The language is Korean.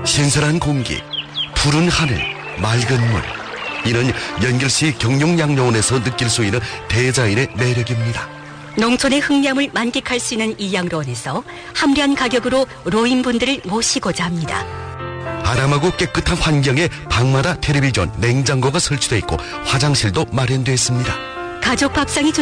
신선한 공기, 푸른 하늘, 맑은 물. 이는 연결시 경룡양로원에서 느낄 수 있는 대자연의 매력입니다. 농촌의 흑량을 만끽할 수 있는 이 양로원에서 합리한 가격으로 노인분들을 모시고자 합니다. 아담하고 깨끗한 환경에 방마다 텔레비전, 냉장고가 설치되어 있고 화장실도 마련되어 있습니다. 가족 밥상이